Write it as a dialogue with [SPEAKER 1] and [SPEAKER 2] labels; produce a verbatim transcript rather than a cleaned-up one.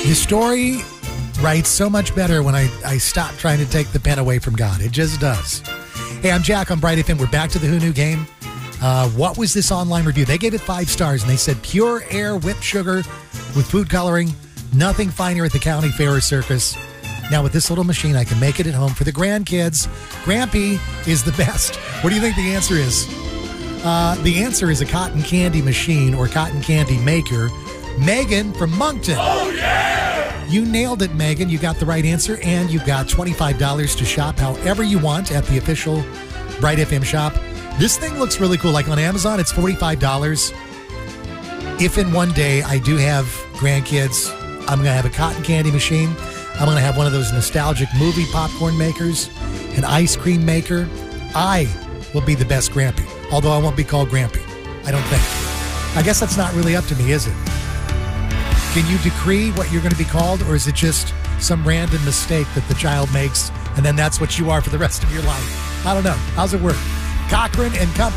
[SPEAKER 1] The story writes so much better when I, I stop trying to take the pen away from God. It just does. Hey, I'm Jack on Bright F M. We're back to the Who Knew game. Uh, what was this online review? They gave it five stars, and they said pure air whipped sugar with food coloring, nothing finer at the county fair or circus. Now, with this little machine, I can make it at home for the grandkids. Grampy is the best. What do you think the answer is? Uh, the answer is a cotton candy machine or cotton candy maker. Megan from Moncton.
[SPEAKER 2] Oh, yeah!
[SPEAKER 1] You nailed it, Megan. You got the right answer, and you got twenty-five dollars to shop however you want at the official Bright F M shop. This thing looks really cool. Like on Amazon, it's forty-five dollars. If in one day I do have grandkids, I'm going to have a cotton candy machine. I'm going to have one of those nostalgic movie popcorn makers, an ice cream maker. I will be the best Grampy, although I won't be called Grampy, I don't think. I guess that's not really up to me, is it? Can you decree what you're going to be called, or is it just some random mistake that the child makes, and then that's what you are for the rest of your life? I don't know. How's it work? Cochran and Company.